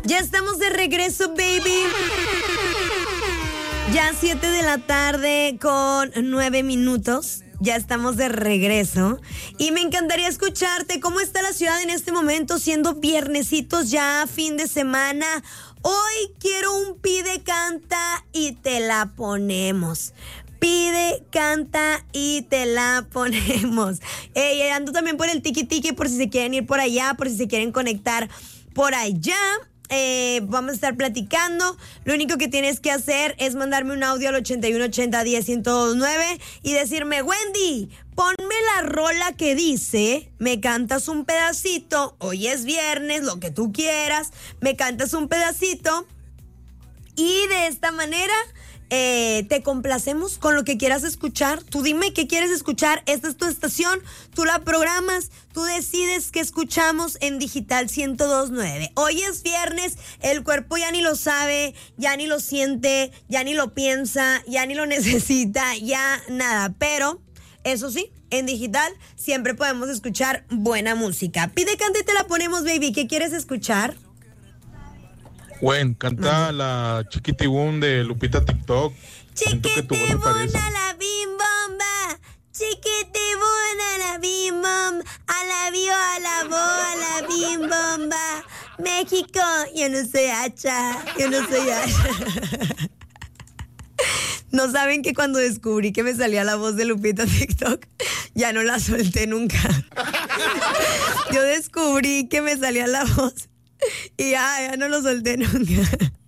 Ya estamos de regreso, baby. Ya 7 de la tarde con 9 minutos. Ya estamos de regreso. Y me encantaría escucharte. ¿Cómo está la ciudad en este momento? Siendo viernesitos ya, fin de semana. Hoy quiero un pide, canta y te la ponemos. Pide, canta y te la ponemos. Ando también por el tiki tiki por si se quieren ir por allá, por si se quieren conectar por allá. Vamos a estar platicando. Lo único que tienes que hacer es mandarme un audio al 8180101029 y decirme: Wendy, ponme la rola que dice, me cantas un pedacito, hoy es viernes, lo que tú quieras, me cantas un pedacito y de esta manera te complacemos con lo que quieras escuchar. Tú dime qué quieres escuchar. Esta es tu estación, tú la programas, tú decides qué escuchamos en Digital 102.9. Hoy es viernes, el cuerpo ya ni lo sabe, ya ni lo siente, ya ni lo piensa, ya ni lo necesita, ya nada. Pero eso sí, en Digital siempre podemos escuchar buena música. Pide, canta y te la ponemos, baby. ¿Qué quieres escuchar? Bueno, canta la Chiquitibum de Lupita TikTok. Chiquitibum a la bim bomba, chiquitibum a la bim bomba, a la bio, a la bo, a la bim bomba. México, yo no soy hacha, yo no soy hacha. No saben que cuando descubrí que me salía la voz de Lupita TikTok, ya no la solté nunca. Yo descubrí que me salía la voz y ya no lo solté nunca.